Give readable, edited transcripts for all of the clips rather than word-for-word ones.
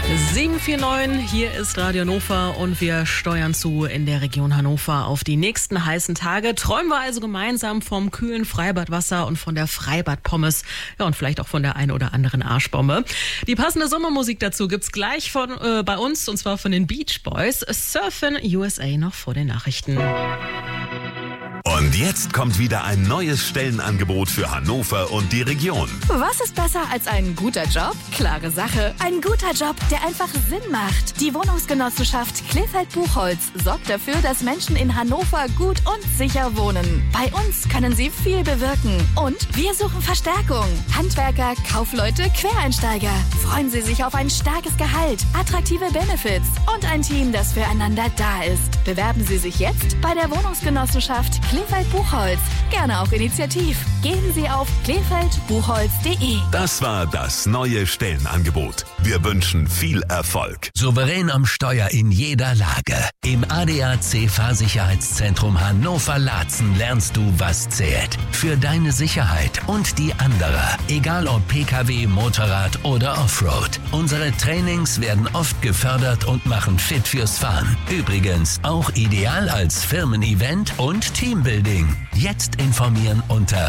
749, hier ist Radio Hannover und wir steuern zu in der Region Hannover auf die nächsten heißen Tage. Träumen wir also gemeinsam vom kühlen Freibadwasser und von der Freibadpommes. Ja, und vielleicht auch von der ein oder anderen Arschbombe. Die passende Sommermusik dazu gibt's gleich bei uns, und zwar von den Beach Boys. Surfin' USA noch vor den Nachrichten. Und jetzt kommt wieder ein neues Stellenangebot für Hannover und die Region. Was ist besser als ein guter Job? Klare Sache. Ein guter Job, der einfach Sinn macht. Die Wohnungsgenossenschaft Krefeld-Buchholz sorgt dafür, dass Menschen in Hannover gut und sicher wohnen. Bei uns können sie viel bewirken. Und wir suchen Verstärkung. Handwerker, Kaufleute, Quereinsteiger. Freuen Sie sich auf ein starkes Gehalt, attraktive Benefits und ein Team, das füreinander da ist. Bewerben Sie sich jetzt bei der Wohnungsgenossenschaft Krefeld-Buchholz. Gerne auch initiativ. Gehen Sie auf krefeldbuchholz.de. Das war das neue Stellenangebot. Wir wünschen viel Erfolg. Souverän am Steuer in jeder Lage. Im ADAC Fahrsicherheitszentrum Hannover-Laatzen lernst du, was zählt. Für deine Sicherheit und die anderer. Egal ob Pkw, Motorrad oder Offroad. Unsere Trainings werden oft gefördert und machen fit fürs Fahren. Übrigens auch ideal als Firmen-Event und Teambuilding. Jetzt informieren unter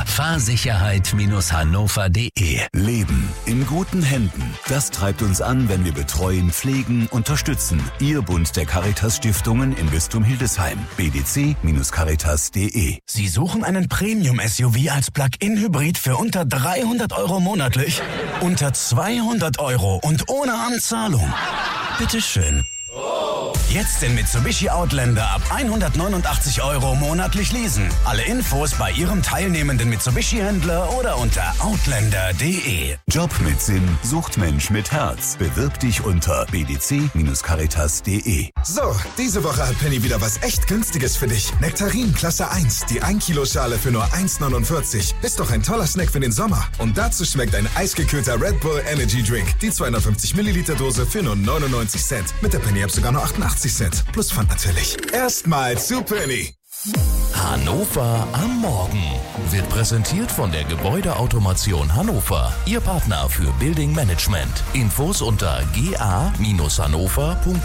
fahrsicherheit-hannover.de. Leben in guten Händen. Das treibt uns an, wenn wir betreuen, pflegen, unterstützen. Ihr Bund der Caritas-Stiftungen im Bistum Hildesheim. bdc-caritas.de. Sie suchen einen Premium-SUV als Plug-in-Hybrid für unter 300 € monatlich? Unter 200 € und ohne Anzahlung? Bitteschön. Jetzt den Mitsubishi Outlander ab 189 € monatlich leasen. Alle Infos bei Ihrem teilnehmenden Mitsubishi-Händler oder unter outlander.de. Job mit Sinn sucht Mensch mit Herz. Bewirb dich unter bdc-caritas.de. So, diese Woche hat Penny wieder was echt Günstiges für dich. Nektarin Klasse 1, die 1 Kilo Schale für nur 1,49. Ist doch ein toller Snack für den Sommer. Und dazu schmeckt ein eisgekühlter Red Bull Energy Drink. Die 250 Milliliter Dose für nur 99 Cent. Mit der Penny App sogar nur 88 Cent. Plus Pfand natürlich. Erstmal zu Penny. Hannover am Morgen wird präsentiert von der Gebäudeautomation Hannover. Ihr Partner für Building Management. Infos unter ga-hannover.de.